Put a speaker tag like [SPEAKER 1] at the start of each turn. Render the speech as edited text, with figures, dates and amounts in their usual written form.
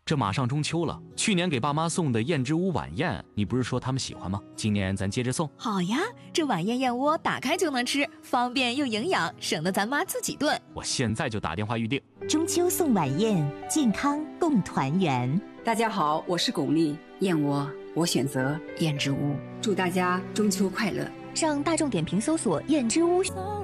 [SPEAKER 1] 这马上中秋了，去年给爸妈送的燕之屋晚宴，你不是说他们喜欢吗？今年咱接着送。
[SPEAKER 2] 好呀，这晚宴燕窝打开就能吃，方便又营养，省得咱妈自己炖。
[SPEAKER 1] 我现在就打电话预定。
[SPEAKER 3] 中秋送晚宴，健康共团圆。
[SPEAKER 4] 大家好，我是巩俐，燕窝我选择燕之屋，祝大家中秋快乐。
[SPEAKER 3] 上大众点评搜索燕之屋。